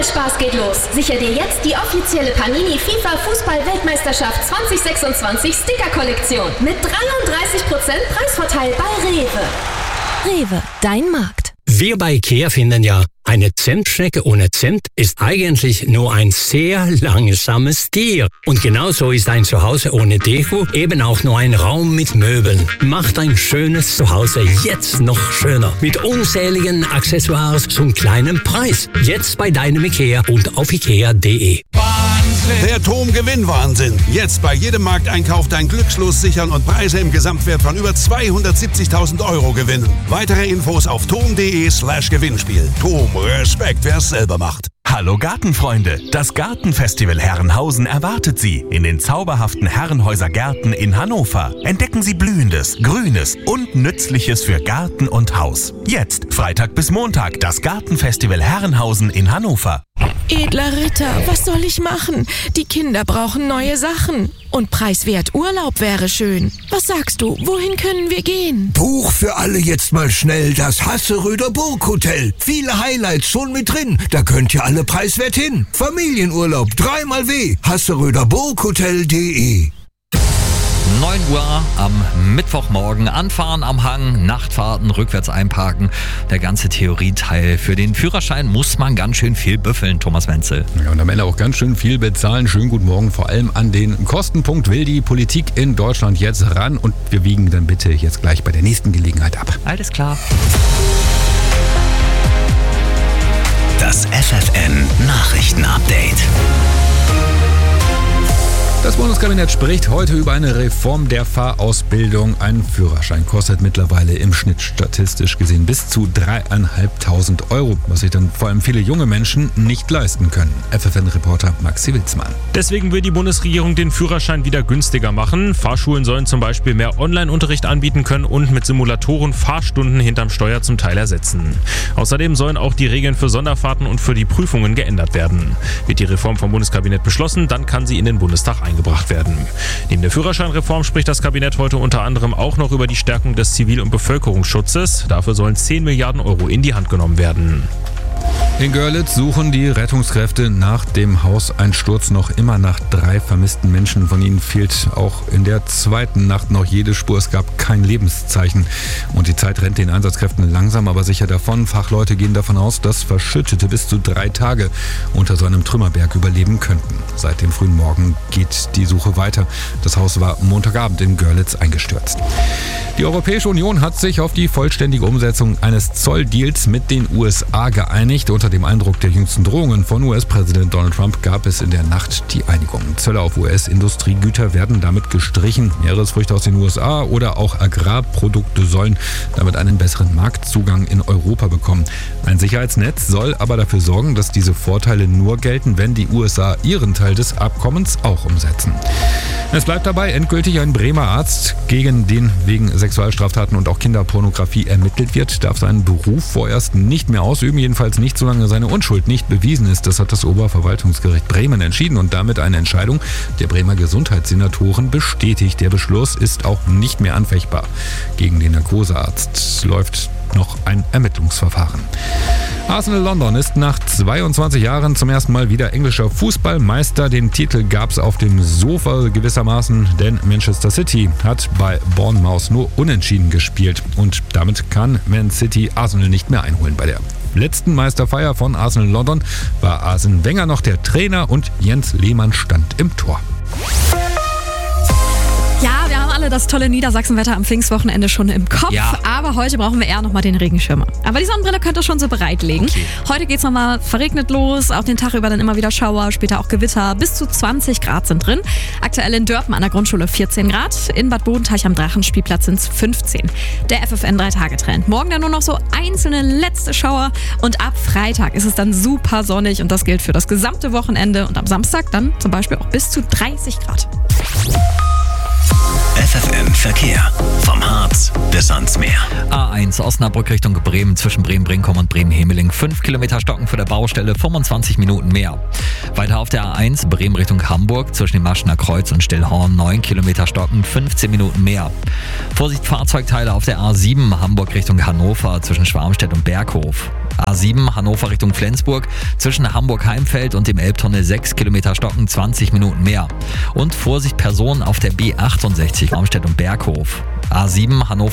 Spaß geht los. Sichere dir jetzt die offizielle Panini FIFA Fußball-Weltmeisterschaft 2026 Sticker-Kollektion mit 33% Preisvorteil bei Rewe. Rewe, dein Markt. Wir bei IKEA finden ja, eine Zimtschnecke ohne Zimt ist eigentlich nur ein sehr langsames Tier. Und genauso ist ein Zuhause ohne Deko eben auch nur ein Raum mit Möbeln. Macht ein schönes Zuhause jetzt noch schöner. Mit unzähligen Accessoires zum kleinen Preis. Jetzt bei deinem IKEA und auf ikea.de. Der TOM-Gewinnwahnsinn. Jetzt bei jedem Markteinkauf dein Glückslos sichern und Preise im Gesamtwert von über 270.000 € gewinnen. Weitere Infos auf tom.de/Gewinnspiel. TOM, Respekt, wer es selber macht. Hallo Gartenfreunde, das Gartenfestival Herrenhausen erwartet Sie in den zauberhaften Herrenhäuser Gärten in Hannover. Entdecken Sie Blühendes, Grünes und Nützliches für Garten und Haus. Jetzt, Freitag bis Montag, das Gartenfestival Herrenhausen in Hannover. Edler Ritter, was soll ich machen? Die Kinder brauchen neue Sachen. Und preiswert Urlaub wäre schön. Was sagst du, wohin können wir gehen? Buch für alle jetzt mal schnell das Hasseröder Burghotel. Viele Highlights schon mit drin. Da könnt ihr alle preiswert hin. Familienurlaub 3x W. hasseröderburghotel.de. 9 Uhr am Mittwochmorgen. Anfahren am Hang, Nachtfahrten, rückwärts einparken. Der ganze Theorieteil. Für den Führerschein muss man ganz schön viel büffeln, Thomas Wenzel. Ja, und am Ende auch ganz schön viel bezahlen. Schönen guten Morgen. Vor allem an den Kostenpunkt will die Politik in Deutschland jetzt ran. Und wir wiegen dann bitte jetzt gleich bei der nächsten Gelegenheit ab. Alles klar. Das FFN Nachrichtenupdate. Das Bundeskabinett spricht heute über eine Reform der Fahrausbildung. Ein Führerschein kostet mittlerweile im Schnitt statistisch gesehen bis zu 3.500 €, was sich dann vor allem viele junge Menschen nicht leisten können. FFN-Reporter Maxi Witzmann. Deswegen will die Bundesregierung den Führerschein wieder günstiger machen. Fahrschulen sollen zum Beispiel mehr Online-Unterricht anbieten können und mit Simulatoren Fahrstunden hinterm Steuer zum Teil ersetzen. Außerdem sollen auch die Regeln für Sonderfahrten und für die Prüfungen geändert werden. Wird die Reform vom Bundeskabinett beschlossen, dann kann sie in den Bundestag eingebracht werden. Neben der Führerscheinreform spricht das Kabinett heute unter anderem auch noch über die Stärkung des Zivil- und Bevölkerungsschutzes. Dafür sollen 10 Milliarden € in die Hand genommen werden. In Görlitz suchen die Rettungskräfte nach dem Hauseinsturz noch immer nach 3 vermissten Menschen. Von ihnen fehlt auch in der zweiten Nacht noch jede Spur. Es gab kein Lebenszeichen. Und die Zeit rennt den Einsatzkräften langsam, aber sicher davon. Fachleute gehen davon aus, dass Verschüttete bis zu 3 Tage unter so einem Trümmerberg überleben könnten. Seit dem frühen Morgen geht die Suche weiter. Das Haus war Montagabend in Görlitz eingestürzt. Die Europäische Union hat sich auf die vollständige Umsetzung eines Zolldeals mit den USA geeinigt. Unter dem Eindruck der jüngsten Drohungen von US-Präsident Donald Trump gab es in der Nacht die Einigung. Zölle auf US-Industriegüter werden damit gestrichen. Meeresfrüchte aus den USA oder auch Agrarprodukte sollen damit einen besseren Marktzugang in Europa bekommen. Ein Sicherheitsnetz soll aber dafür sorgen, dass diese Vorteile nur gelten, wenn die USA ihren Teil des Abkommens auch umsetzen. Es bleibt dabei, endgültig ein Bremer Arzt, gegen den wegen Sexualstraftaten und auch Kinderpornografie ermittelt wird, darf seinen Beruf vorerst nicht mehr ausüben, jedenfalls nicht, solange seine Unschuld nicht bewiesen ist. Das hat das Oberverwaltungsgericht Bremen entschieden und damit eine Entscheidung der Bremer Gesundheitssenatoren bestätigt. Der Beschluss ist auch nicht mehr anfechtbar. Gegen den Narkosearzt läuft noch ein Ermittlungsverfahren. Arsenal London ist nach 22 Jahren zum ersten Mal wieder englischer Fußballmeister. Den Titel gab es auf dem Sofa gewissermaßen, denn Manchester City hat bei Bournemouth nur unentschieden gespielt. Und damit kann Man City Arsenal nicht mehr einholen. Bei der letzten Meisterfeier von Arsenal London war Arsene Wenger noch der Trainer und Jens Lehmann stand im Tor. Ja, wir haben alle das tolle Niedersachsenwetter am Pfingstwochenende schon im Kopf, aber heute brauchen wir eher nochmal den Regenschirm. Aber die Sonnenbrille könnt ihr schon so bereitlegen. Okay. Heute geht's nochmal verregnet los, auch den Tag über dann immer wieder Schauer, später auch Gewitter. Bis zu 20 Grad sind drin. Aktuell in Dörpen an der Grundschule 14 Grad, in Bad Bodenteich am Drachenspielplatz sind es 15. Der FFN 3-Tage-Trend. Morgen dann nur noch so einzelne letzte Schauer und ab Freitag ist es dann super sonnig und das gilt für das gesamte Wochenende und am Samstag dann zum Beispiel auch bis zu 30 Grad. FFN Verkehr. Vom Harz bis ans Meer. A1 Osnabrück Richtung Bremen zwischen Bremen-Brinkum und Bremen-Hemeling. 5 Kilometer Stocken für der Baustelle, 25 Minuten mehr. Weiter auf der A1 Bremen Richtung Hamburg zwischen dem Maschener Kreuz und Stillhorn. 9 Kilometer Stocken, 15 Minuten mehr. Vorsicht Fahrzeugteile auf der A7 Hamburg Richtung Hannover zwischen Schwarmstedt und Berghof. A7 Hannover Richtung Flensburg. Zwischen Hamburg-Heimfeld und dem Elbtunnel 6 Kilometer Stocken, 20 Minuten mehr. Und Vorsicht Personen auf der B68 Raumstedt und Berghof. A7 Hannover